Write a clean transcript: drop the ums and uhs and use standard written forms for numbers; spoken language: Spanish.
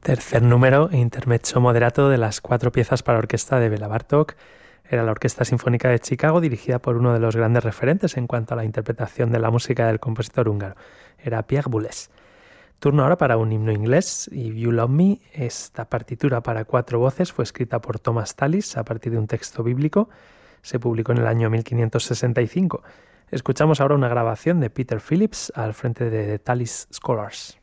Tercer número e intermezzo moderato de las 4 piezas para orquesta de Béla Bartók. Era la Orquesta Sinfónica de Chicago, dirigida por uno de los grandes referentes en cuanto a la interpretación de la música del compositor húngaro. Era Pierre Boulez. Turno ahora para un himno inglés, If You Love Me. Esta partitura para 4 voces fue escrita por Thomas Tallis a partir de un texto bíblico. Se publicó en el año 1565. Escuchamos ahora una grabación de Peter Phillips al frente de The Tallis Scholars.